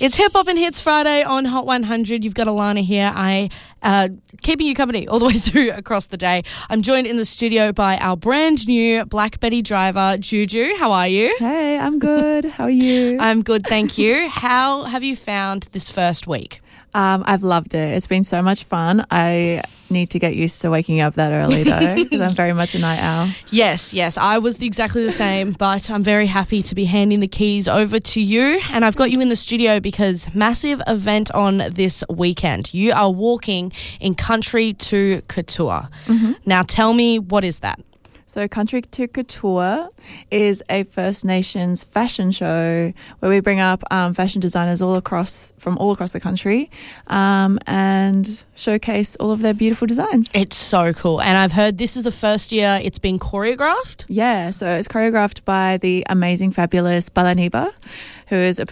It's Hip Hop and Hits Friday on Hot 100. You've got Alana here. I keeping you company all the way through across the day. I'm joined in the studio by our brand new Black Betty driver, Juju. How are you? Hey, I'm good. How are you? I'm good, thank you. How have you found this first week? I've loved it. It's been so much fun. I need to get used to waking up that early though, because I'm very much a night owl. Yes. I was exactly the same, but I'm very happy to be handing the keys over to you. And I've got you in the studio because massive event on this weekend. You are walking in Country to Couture. Mm-hmm. Now tell me, what is that? So Country to Couture is a First Nations fashion show where we bring up fashion designers from all across the country and showcase all of their beautiful designs. It's so cool. And I've heard this is the first year it's been choreographed. Yeah, so it's choreographed by the amazing, fabulous Balaniba, who is a